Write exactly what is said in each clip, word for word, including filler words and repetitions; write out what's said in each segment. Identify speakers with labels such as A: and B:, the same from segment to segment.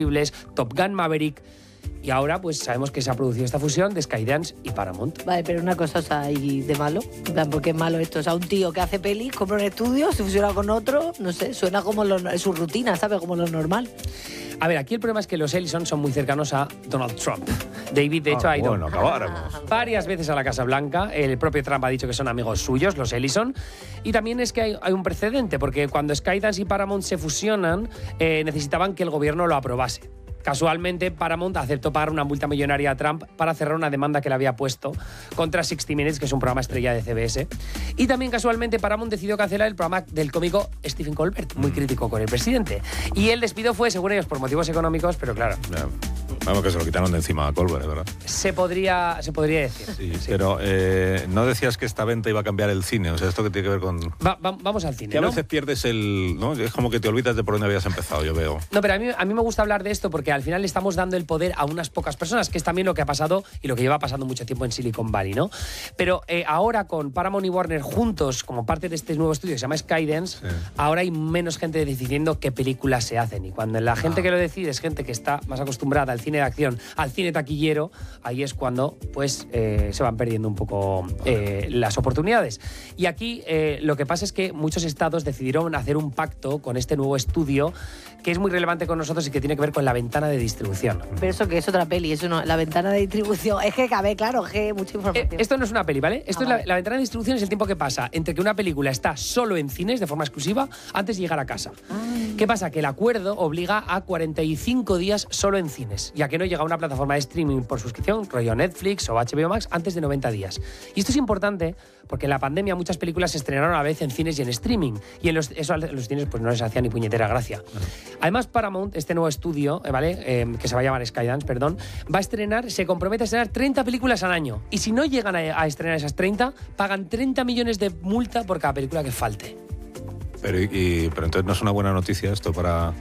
A: Top Gun Maverick. Y ahora pues sabemos que se ha producido esta fusión de Skydance y Paramount.
B: Vale, pero una cosa, o sea, ¿y de malo? En plan, ¿por qué es malo esto? O sea, un tío que hace pelis, compra un estudio, se fusiona con otro, no sé, suena como lo, su rutina, ¿sabes? Como lo normal.
A: A ver, aquí el problema es que los Ellison son muy cercanos a Donald Trump. David, de hecho,
C: ah,
A: ha ido
C: bueno, acabáramos.
A: varias veces a la Casa Blanca. El propio Trump ha dicho que son amigos suyos, los Ellison. Y también es que hay, hay un precedente, porque cuando Skydance y Paramount se fusionan, eh, necesitaban que el gobierno lo aprobase. Casualmente, Paramount aceptó pagar una multa millonaria a Trump para cerrar una demanda que le había puesto contra sixty minutes, que es un programa estrella de C B S. Y también, casualmente, Paramount decidió cancelar el programa del cómico Stephen Colbert, muy crítico con el presidente. Y el despido fue, según ellos, por motivos económicos, pero claro...
C: Yeah. Vamos, que se lo quitaron de encima a Colbert, ¿verdad?
A: Se podría, se podría decir.
C: Sí, sí. Pero eh, no decías que esta venta iba a cambiar el cine, o sea, esto que tiene que ver con...
A: Va, va, vamos al cine,
C: que a
A: ¿no?
C: veces pierdes el... ¿no? Es como que te olvidas de por dónde habías empezado, yo veo.
A: No, pero a mí, a mí me gusta hablar de esto porque al final le estamos dando el poder a unas pocas personas, que es también lo que ha pasado y lo que lleva pasando mucho tiempo en Silicon Valley, ¿no? Pero eh, ahora con Paramount y Warner juntos como parte de este nuevo estudio que se llama Skydance, sí. Ahora hay menos gente decidiendo qué películas se hacen. Y cuando la gente ah. que lo decide es gente que está más acostumbrada al cine de acción, al cine taquillero, ahí es cuando pues eh, se van perdiendo un poco eh, las oportunidades. Y aquí eh, lo que pasa es que muchos estados decidieron hacer un pacto con este nuevo estudio que es muy relevante con nosotros y que tiene que ver con la ventana de distribución.
B: Pero eso que es otra peli, eso no, la ventana de distribución, es que cabe, claro, es que mucha información.
A: Eh, esto no es una peli, ¿vale? Esto
B: ah,
A: es
B: vale.
A: la, la ventana de distribución es el tiempo que pasa entre que una película está solo en cines de forma exclusiva antes de llegar a casa. Ay. ¿Qué pasa? Que el acuerdo obliga a cuarenta y cinco días solo en cines, ya que no llega a una plataforma de streaming por suscripción, rollo Netflix o H B O Max, antes de noventa días. Y esto es importante porque en la pandemia muchas películas se estrenaron a la vez en cines y en streaming, y en los, eso a los cines pues no les hacía ni puñetera gracia. Además, Paramount, este nuevo estudio, ¿vale? Eh, que se va a llamar Skydance, perdón, va a estrenar, se compromete a estrenar treinta películas al año. Y si no llegan a, a estrenar esas treinta, pagan treinta millones de multa por cada película que falte.
C: Pero, y, pero entonces no es una buena noticia esto para...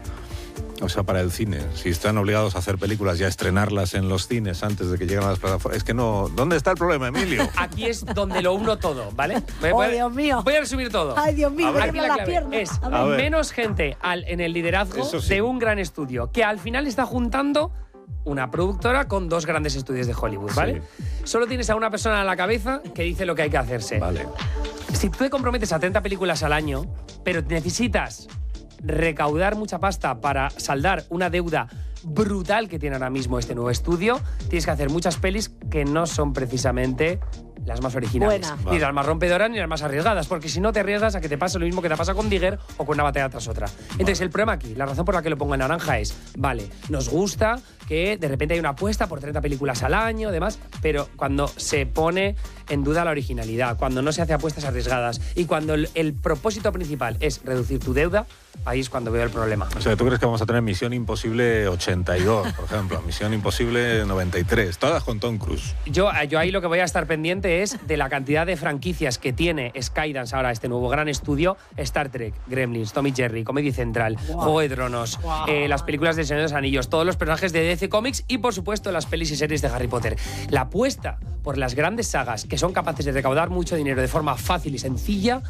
C: O sea, para el cine. Si están obligados a hacer películas y a estrenarlas en los cines antes de que lleguen a las plataformas. Es que no... ¿Dónde está el problema, Emilio?
A: Aquí es donde lo uno todo, ¿vale?
B: Voy, ¡oh, Dios mío!
A: Voy a resumir todo.
B: ¡Ay, Dios mío!
A: Aquí la clave es menos gente al, en el liderazgo sí. de un gran estudio, que al final está juntando una productora con dos grandes estudios de Hollywood, ¿vale? Sí. Solo tienes a una persona a la cabeza que dice lo que hay que hacerse.
C: Vale.
A: Si tú te comprometes a treinta películas al año, pero necesitas recaudar mucha pasta para saldar una deuda brutal que tiene ahora mismo este nuevo estudio, tienes que hacer muchas pelis que no son precisamente las más originales. Buena. Ni vale. las más rompedoras ni las más arriesgadas, porque si no te arriesgas a que te pase lo mismo que te pasa con Digger o con Una batalla tras otra. Entonces vale. el problema aquí, la razón por la que lo pongo en naranja es, vale, nos gusta que de repente hay una apuesta por treinta películas al año, demás, pero cuando se pone en duda la originalidad, cuando no se hace apuestas arriesgadas y cuando el, el propósito principal es reducir tu deuda, ahí es cuando veo el problema.
C: O sea, ¿tú crees que vamos a tener Misión Imposible ochenta y dos, por ejemplo? Misión Imposible noventa y tres, todas con Tom Cruise?
A: Yo, yo ahí lo que voy a estar pendiente es de la cantidad de franquicias que tiene Skydance ahora, este nuevo gran estudio: Star Trek, Gremlins, Tom y Jerry, Comedy Central, wow. Juego de Tronos, wow. eh, las películas del Señor de los Anillos, todos los personajes de D C Comics y, por supuesto, las pelis y series de Harry Potter. La apuesta por las grandes sagas que son capaces de recaudar mucho dinero de forma fácil y sencilla,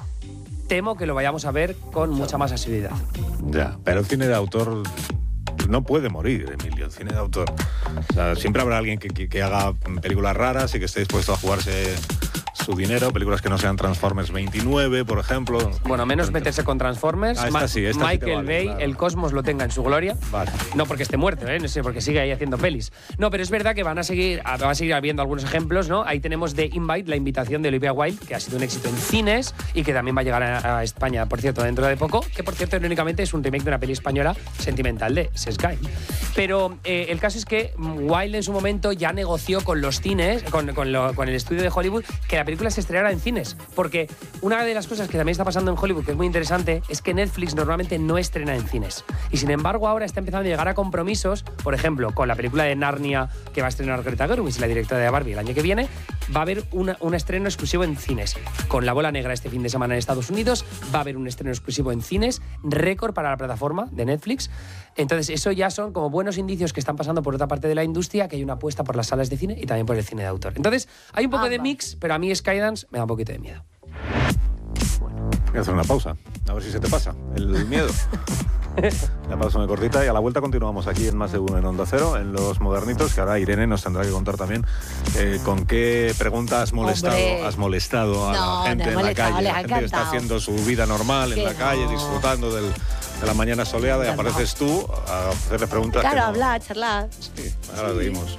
A: temo que lo vayamos a ver con mucha más asiduidad.
C: Ya, pero el cine de autor no puede morir, Emilio, el cine de autor. O sea, siempre habrá alguien que, que, que haga películas raras y que esté dispuesto a jugarse su dinero, películas que no sean Transformers veintinueve, por ejemplo.
A: Bueno, menos meterse con Transformers.
C: Ah, esta sí, esta
A: Michael
C: sí te vale,
A: Bay,
C: claro.
A: El Cosmos lo tenga en su gloria.
C: Vale.
A: No porque esté muerto, ¿eh? No sé, porque sigue ahí haciendo pelis. No, pero es verdad que van a seguir, va a seguir habiendo algunos ejemplos, ¿no? Ahí tenemos The Invite, La invitación de Olivia Wilde, que ha sido un éxito en cines y que también va a llegar a, a España, por cierto, dentro de poco, que por cierto, irónicamente, es un remake de una peli española sentimental de Sky. Pero eh, el caso es que Wilde en su momento ya negoció con los cines, con, con, lo, con el estudio de Hollywood, que la película se estrenara en cines. Porque una de las cosas que también está pasando en Hollywood, que es muy interesante, es que Netflix normalmente no estrena en cines. Y sin embargo ahora está empezando a llegar a compromisos, por ejemplo, con la película de Narnia que va a estrenar Greta Gerwig, la directora de Barbie, el año que viene, va a haber una, un estreno exclusivo en cines. Con La Bola Negra este fin de semana en Estados Unidos, va a haber un estreno exclusivo en cines, récord para la plataforma de Netflix. Entonces eso ya son como buenos indicios que están pasando por otra parte de la industria, que hay una apuesta por las salas de cine y también por el cine de autor. Entonces hay un poco ah, de mix, pero a mí Skydance me da un poquito de miedo. Bueno.
C: Voy a hacer una pausa, a ver si se te pasa el miedo. La pausa muy cortita y a la vuelta continuamos aquí en Más de Uno en Onda Cero, en Los Modernitos, que ahora Irene nos tendrá que contar también eh, con qué pregunta has molestado,
B: Hombre.
C: has molestado a
B: No,
C: la gente
B: no he
C: en la
B: molestado,
C: calle,
B: les
C: la
B: ha
C: gente que está
B: encantado.
C: haciendo su vida normal en
B: Que
C: la calle,
B: no.
C: disfrutando del, de la mañana soleada, y
B: Ya no.
C: apareces tú a hacerles preguntas.
B: Claro,
C: que no-
B: hablar, charlar.
C: Sí, ahora seguimos.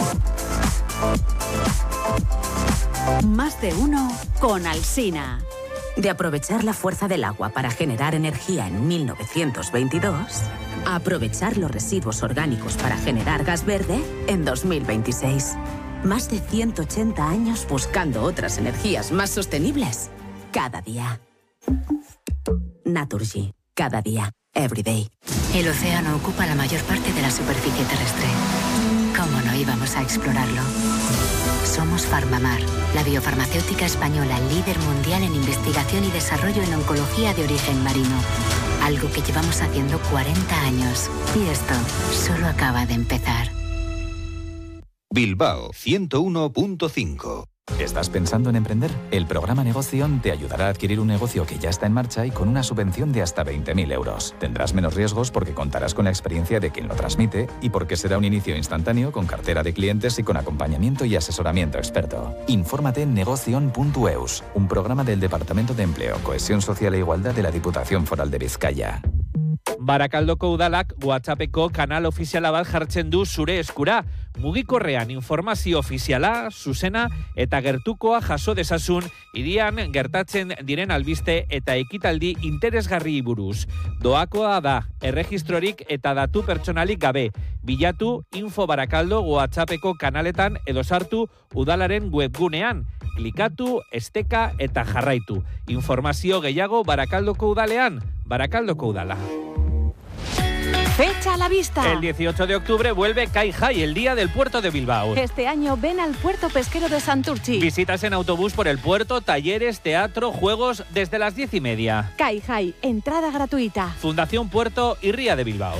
D: Más de Uno con Alsina. De aprovechar la fuerza del agua para generar energía en mil novecientos veintidós, a aprovechar los residuos orgánicos para generar gas verde en dos mil veintiséis. Más de ciento ochenta años buscando otras energías más sostenibles cada día. Naturgy. Cada día. Every day.
E: El océano ocupa la mayor parte de la superficie terrestre. ¿Cómo no íbamos a explorarlo? Somos Farmamar, la biofarmacéutica española líder mundial en investigación y desarrollo en oncología de origen marino. Algo que llevamos haciendo cuarenta años. Y esto solo acaba de empezar.
F: Bilbao ciento uno punto cinco.
G: ¿Estás pensando en emprender? El programa Negoción te ayudará a adquirir un negocio que ya está en marcha y con una subvención de hasta veinte mil euros. Tendrás menos riesgos porque contarás con la experiencia de quien lo transmite y porque será un inicio instantáneo con cartera de clientes y con acompañamiento y asesoramiento experto. Infórmate en negoción punto eus, un programa del Departamento de Empleo, Cohesión Social e Igualdad de la Diputación Foral de Vizcaya.
H: Barakaldoko udalak WhatsAppeko kanal ofiziala bat jartzen du zure eskura. Mugikorrean informazio ofiziala, zuzena eta gertukoa jaso dezazun hirian gertatzen diren albiste eta ekitaldi interesgarri buruz. Doakoa da, erregistrorik eta datu pertsonalik gabe. Bilatu Info Barakaldo WhatsAppeko kanaletan edo sartu udalaren webgunean. Klikatu, esteka eta jarraitu. Informazio gehiago Barakaldoko udalean. Barakaldoko udala.
D: Fecha a la vista.
H: El dieciocho de octubre vuelve Kai Jai, el día del puerto de Bilbao.
D: Este año ven al puerto pesquero de Santurtzi.
H: Visitas en autobús por el puerto, talleres, teatro, juegos desde las diez y media.
D: Kai Jai, entrada gratuita.
H: Fundación Puerto y Ría de Bilbao.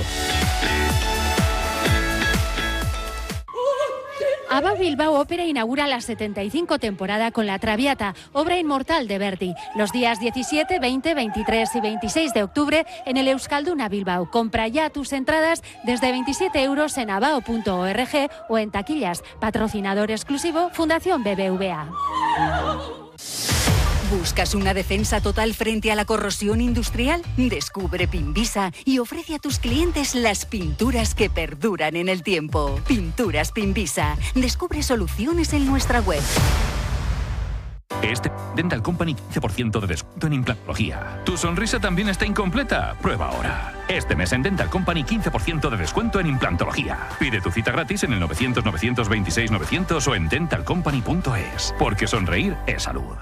I: ABBA Bilbao Ópera inaugura la setenta y cinco temporada con La Traviata, obra inmortal de Verdi, los días diecisiete, veinte, veintitrés y veintiséis de octubre en el Euskalduna Bilbao. Compra ya tus entradas desde veintisiete euros en abao punto org o en taquillas. Patrocinador exclusivo Fundación B B V A.
E: ¿Buscas una defensa total frente a la corrosión industrial? Descubre Pinvisa y ofrece a tus clientes las pinturas que perduran en el tiempo. Pinturas Pinvisa. Descubre soluciones en nuestra web.
J: Este Dental Company quince por ciento de descuento en implantología. ¿Tu sonrisa también está incompleta? Prueba ahora. Este mes en Dental Company quince por ciento de descuento en implantología. Pide tu cita gratis en el novecientos, novecientos veintiséis, novecientos o en dental company punto es. Porque sonreír es salud.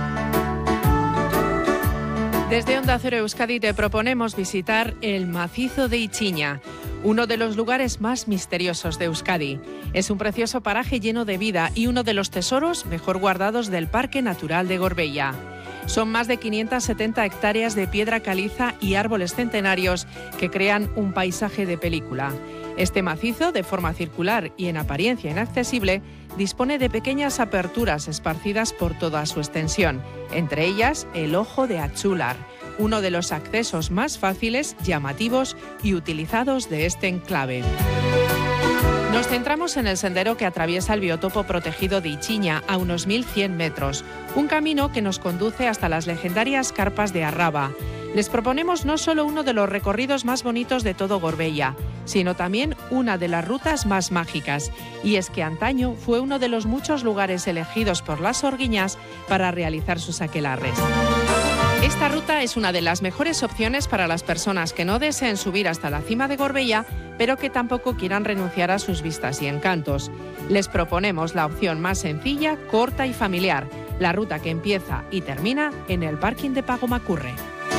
K: Desde Onda Cero Euskadi te proponemos visitar el Macizo de Ichiña, uno de los lugares más misteriosos de Euskadi. Es un precioso paraje lleno de vida y uno de los tesoros mejor guardados del Parque Natural de Gorbella. Son más de quinientas setenta hectáreas de piedra caliza y árboles centenarios que crean un paisaje de película. Este macizo, de forma circular y en apariencia inaccesible, dispone de pequeñas aperturas esparcidas por toda su extensión, entre ellas el Ojo de Achular, uno de los accesos más fáciles, llamativos y utilizados de este enclave. Nos centramos en el sendero que atraviesa el biotopo protegido de Ichiña a unos mil cien metros, un camino que nos conduce hasta las legendarias carpas de Arraba. Les proponemos no solo uno de los recorridos más bonitos de todo Gorbella, sino también una de las rutas más mágicas, y es que antaño fue uno de los muchos lugares elegidos por las sorguiñas para realizar sus aquelarres. Esta ruta es una de las mejores opciones para las personas que no deseen subir hasta la cima de Gorbella, pero que tampoco quieran renunciar a sus vistas y encantos. Les proponemos la opción más sencilla, corta y familiar, la ruta que empieza y termina en el parking de Pagomacurre.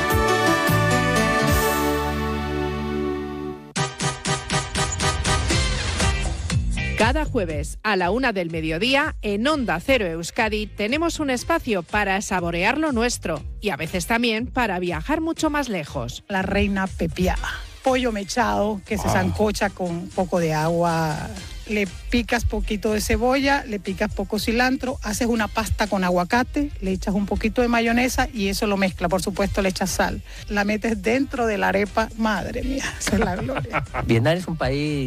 K: Cada jueves a la una del mediodía, en Onda Cero Euskadi, tenemos un espacio para saborear lo nuestro y a veces también para viajar mucho más lejos.
L: La reina Pepía. pollo mechado que se
C: Ah.
L: sancocha con un poco de agua. Le picas poquito de cebolla, le picas poco cilantro, haces una pasta con aguacate, le echas un poquito de mayonesa y eso lo mezcla. Por supuesto, le echas sal. La metes dentro de la arepa. Madre mía, esa es la gloria.
M: Vietnam es un país